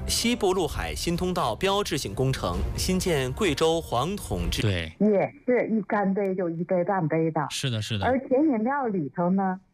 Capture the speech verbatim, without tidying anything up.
西部陆海新通道标志性工程，新建贵州黄桶制， 对， 也是一干杯就一杯半杯的。 是的，是的。 而甜饮料里头呢，